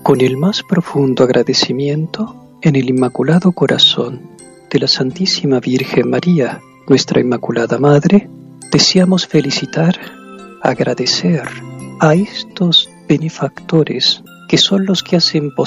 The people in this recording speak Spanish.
Con el más profundo agradecimiento en el Inmaculado Corazón de la Santísima Virgen María, nuestra Inmaculada Madre, deseamos felicitar, agradecer a estos benefactores que son los que hacen posible